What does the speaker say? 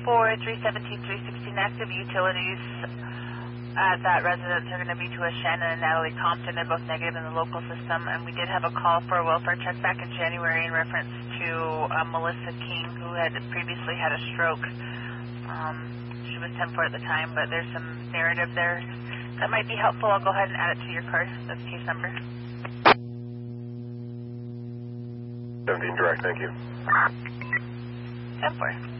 For 317-316 active utilities at that residence are going to be to a Shannon and Natalie Compton. They're both negative in the local system, and we did have a call for a welfare check back in January in reference to Melissa King, who had previously had a stroke. She was 10-4 at the time, but there's some narrative there that might be helpful. I'll go ahead and add it to your card. That's case number. 17 direct, thank you. 10-4.